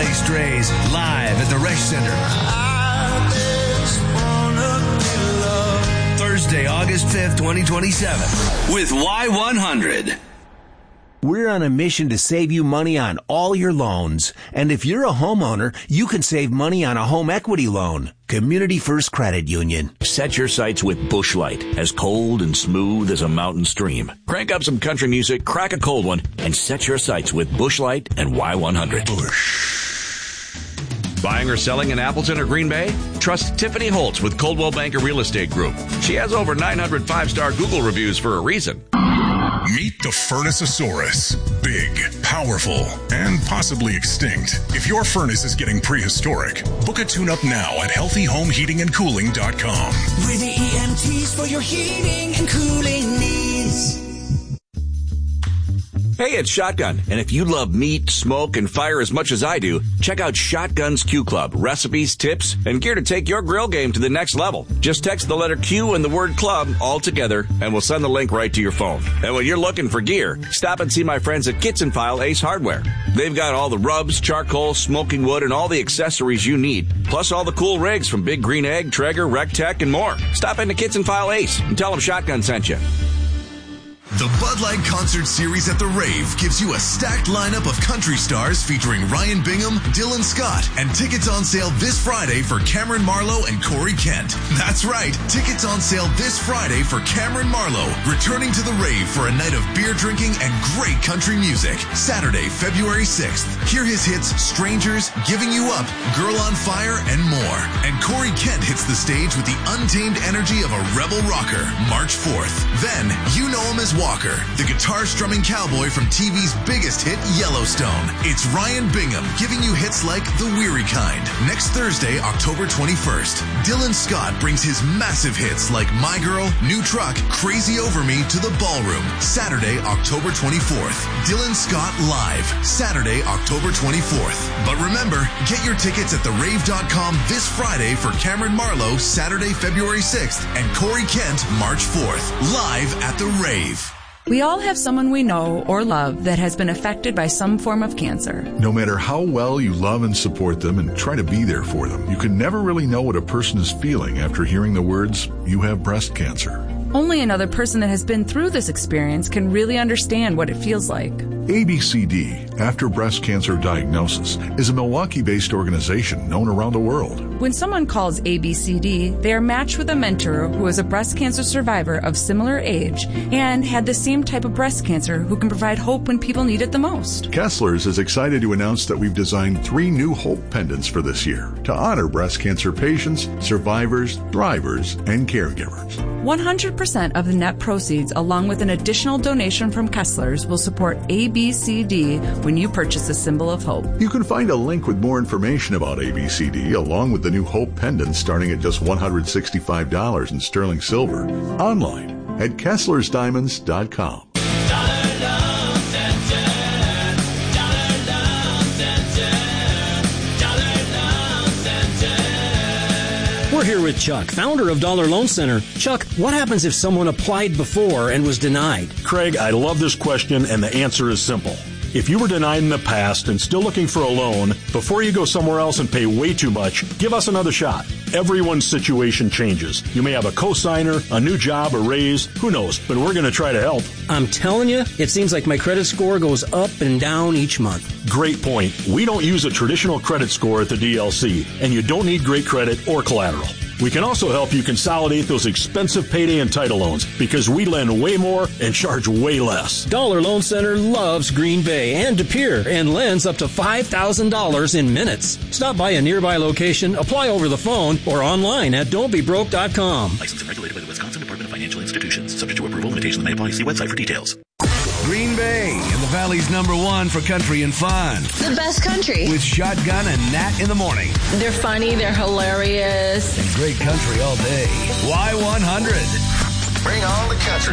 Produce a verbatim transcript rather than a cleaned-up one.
L A Strays live at the Resch Center. Thursday, August fifth, twenty twenty-seven with Y one hundred. We're on a mission to save you money on all your loans. And if you're a homeowner, you can save money on a home equity loan. Community First Credit Union. Set your sights with Busch Light, as cold and smooth as a mountain stream. Crank up some country music, crack a cold one, and set your sights with Busch Light and Y one hundred. Busch. Buying or selling in Appleton or Green Bay? Trust Tiffany Holtz with Coldwell Banker Real Estate Group. She has over nine hundred five-star Google reviews for a reason. Meet the Furnacesaurus. Big, powerful, and possibly extinct. If your furnace is getting prehistoric, book a tune-up now at healthy home heating and cooling dot com. We're the E M Ts for your heating and cooling needs. Hey, it's Shotgun, and if you love meat, smoke, and fire as much as I do, check out Shotgun's Q Club. Recipes, tips, and gear to take your grill game to the next level. Just text the letter Q and the word club all together, and we'll send the link right to your phone. And when you're looking for gear, stop and see my friends at Kits and File Ace Hardware. They've got all the rubs, charcoal, smoking wood, and all the accessories you need, plus all the cool rigs from Big Green Egg, Traeger, Rectech, and more. Stop into Kits and File Ace and tell them Shotgun sent you. The Bud Light Concert Series at the Rave gives you a stacked lineup of country stars featuring Ryan Bingham, Dylan Scott, and tickets on sale this Friday for Cameron Marlowe and Corey Kent. That's right, tickets on sale this Friday for Cameron Marlowe, returning to the Rave for a night of beer drinking and great country music. Saturday, February sixth. Hear his hits Strangers, Giving You Up, Girl on Fire, and more. And Corey Kent hits the stage with the untamed energy of a rebel rocker, March fourth. Then, you know him as Walker, the guitar-strumming cowboy from T V's biggest hit, Yellowstone. It's Ryan Bingham giving you hits like The Weary Kind. Next Thursday, October twenty-first. Dylan Scott brings his massive hits like My Girl, New Truck, Crazy Over Me to the ballroom. Saturday, October twenty-fourth. Dylan Scott Live. Saturday, October twenty-fourth. But remember, get your tickets at the rave dot com this Friday for Cameron Marlowe, Saturday, February sixth, and Corey Kent, March fourth. Live at the Rave. We all have someone we know or love that has been affected by some form of cancer. No matter how well you love and support them and try to be there for them, you can never really know what a person is feeling after hearing the words, "You have breast cancer." Only another person that has been through this experience can really understand what it feels like. A B C D, After Breast Cancer Diagnosis, is a Milwaukee-based organization known around the world. When someone calls A B C D, they are matched with a mentor who is a breast cancer survivor of similar age and had the same type of breast cancer who can provide hope when people need it the most. Kessler's is excited to announce that we've designed three new Hope pendants for this year to honor breast cancer patients, survivors, thrivers, and caregivers. one hundred percent of the net proceeds, along with an additional donation from Kessler's, will support A B C D when you purchase a symbol of hope. You can find a link with more information about A B C D, along with the new Hope pendants starting at just one hundred sixty-five dollars in sterling silver, online at Kesslers Diamonds dot com. We're here with Chuck, founder of Dollar Loan Center. Chuck, what happens if someone applied before and was denied? Craig, I love this question, and the answer is simple. If you were denied in the past and still looking for a loan, before you go somewhere else and pay way too much, give us another shot. Everyone's situation changes. You may have a cosigner, a new job, a raise, who knows, but we're going to try to help. I'm telling you, it seems like my credit score goes up and down each month. Great point. We don't use a traditional credit score at the D L C, and you don't need great credit or collateral. We can also help you consolidate those expensive payday and title loans because we lend way more and charge way less. Dollar Loan Center loves Green Bay and De Pere and lends up to five thousand dollars in minutes. Stop by a nearby location, apply over the phone, or online at don't be broke dot com. Licensed and regulated by the Wisconsin Department of Financial Institutions. Subject to approval, limitations may apply. See website for details. Green Bay and the Valley's number one for country and fun. The best country. With Shotgun and Nat in the morning. They're funny, they're hilarious. And great country all day. Y one hundred. Bring on the country.